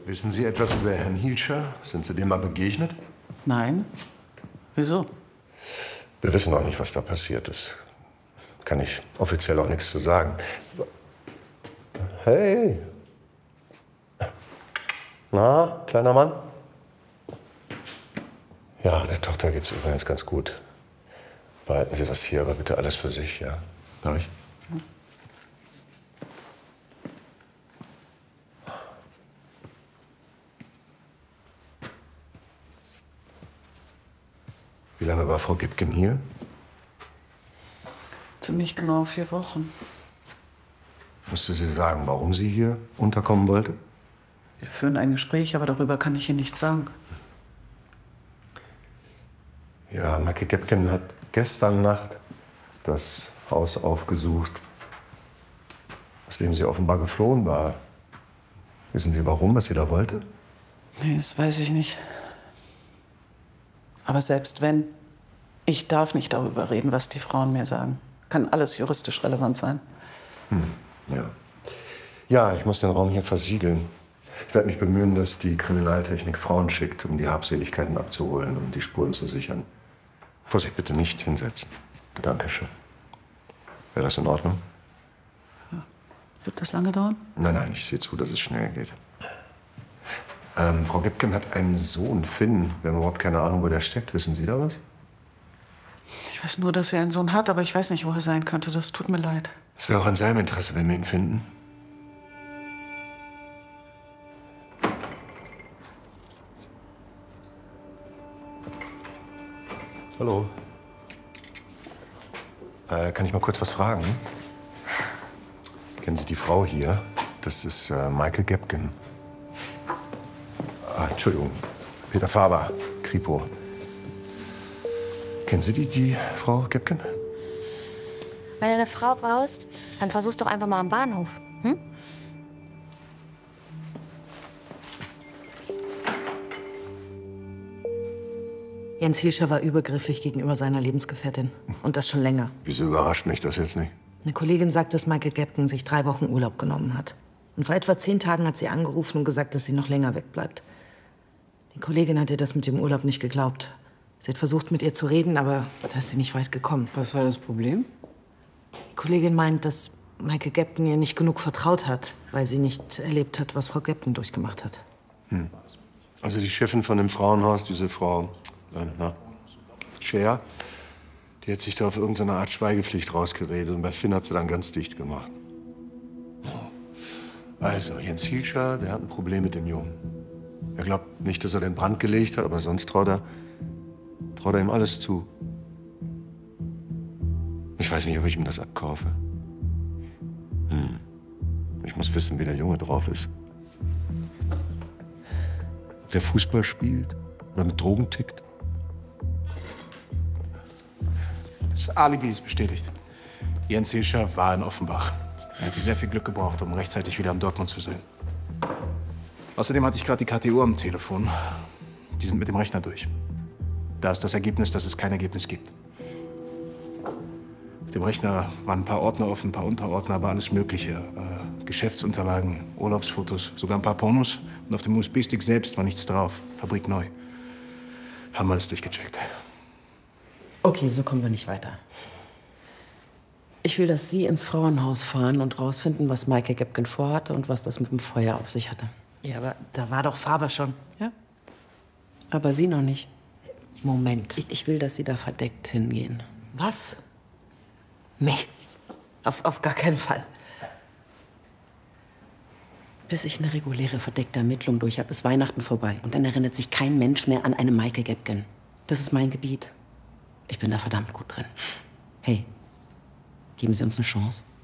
Wissen Sie etwas über Herrn Hielscher? Sind Sie dem mal begegnet? Nein. Wieso? Wir wissen noch nicht, was da passiert ist. Kann ich offiziell auch nichts zu sagen. Hey! Na, kleiner Mann? Ja, der Tochter geht's übrigens ganz gut. Behalten Sie das hier aber bitte alles für sich, ja? Darf ich? Wie lange war Frau Gipken hier? Ziemlich genau 4 Wochen. Musste sie sagen, warum sie hier unterkommen wollte? Wir führen ein Gespräch, aber darüber kann ich Ihnen nichts sagen. Ja, Maike Gipken hat gestern Nacht das Haus aufgesucht, aus dem sie offenbar geflohen war. Wissen Sie warum, was sie da wollte? Nee, das weiß ich nicht. Aber selbst wenn, ich darf nicht darüber reden, was die Frauen mir sagen. Kann alles juristisch relevant sein. Ja. Ja, ich muss den Raum hier versiegeln. Ich werde mich bemühen, dass die Kriminaltechnik Frauen schickt, um die Habseligkeiten abzuholen und die Spuren zu sichern. Vorsicht, bitte nicht hinsetzen. Dankeschön. Wäre das in Ordnung? Ja. Wird das lange dauern? Nein, nein, ich sehe zu, dass es schnell geht. Frau Gipken hat einen Sohn, Finn. Wir haben überhaupt keine Ahnung, wo der steckt. Wissen Sie da was? Ich weiß nur, dass er einen Sohn hat, aber ich weiß nicht, wo er sein könnte. Das tut mir leid. Es wäre auch in seinem Interesse, wenn wir ihn finden. Hallo. Kann ich mal kurz was fragen? Kennen Sie die Frau hier? Das ist Maike Gipken. Ah, Entschuldigung. Peter Faber, Kripo. Kennen Sie die Frau Gipken? Wenn du eine Frau brauchst, dann versuch's doch einfach mal am Bahnhof. Hm? Jens Hielscher war übergriffig gegenüber seiner Lebensgefährtin. Und das schon länger. Wieso überrascht mich das jetzt nicht? Eine Kollegin sagt, dass Maike Gipken sich 3 Wochen Urlaub genommen hat. Und vor etwa 10 Tagen hat sie angerufen und gesagt, dass sie noch länger wegbleibt. Die Kollegin hat ihr das mit dem Urlaub nicht geglaubt. Sie hat versucht, mit ihr zu reden, aber da ist sie nicht weit gekommen. Was war das Problem? Die Kollegin meint, dass Maike Gipken ihr nicht genug vertraut hat, weil sie nicht erlebt hat, was Frau Gipken durchgemacht hat. Also die Chefin von dem Frauenhaus, diese Frau Schwer, die hat sich da auf irgendeine Art Schweigepflicht rausgeredet und bei Finn hat sie dann ganz dicht gemacht. Also, Jens Hielscher, der hat ein Problem mit dem Jungen. Er glaubt nicht, dass er den Brand gelegt hat, aber sonst traut er ihm alles zu. Ich weiß nicht, ob ich ihm das abkaufe. Ich muss wissen, wie der Junge drauf ist. Ob der Fußball spielt oder mit Drogen tickt. Das Alibi ist bestätigt. Jens Hielscher war in Offenbach. Er hatte sehr viel Glück gebraucht, um rechtzeitig wieder in Dortmund zu sein. Außerdem hatte ich gerade die KTU am Telefon. Die sind mit dem Rechner durch. Da ist das Ergebnis, dass es kein Ergebnis gibt. Auf dem Rechner waren ein paar Ordner offen, ein paar Unterordner, aber alles Mögliche. Geschäftsunterlagen, Urlaubsfotos, sogar ein paar Pornos. Und auf dem USB-Stick selbst war nichts drauf. Fabrik neu. Haben alles durchgecheckt. Okay, so kommen wir nicht weiter. Ich will, dass Sie ins Frauenhaus fahren und rausfinden, was Maike Gipken vorhatte und was das mit dem Feuer auf sich hatte. Ja, aber da war doch Faber schon. Ja? Aber Sie noch nicht. Moment. Ich will, dass Sie da verdeckt hingehen. Was? Nee, auf gar keinen Fall. Bis ich eine reguläre verdeckte Ermittlung durch habe, ist Weihnachten vorbei. Und dann erinnert sich kein Mensch mehr an eine Maike Gipken. Das ist mein Gebiet. Ich bin da verdammt gut drin. Hey, geben Sie uns eine Chance.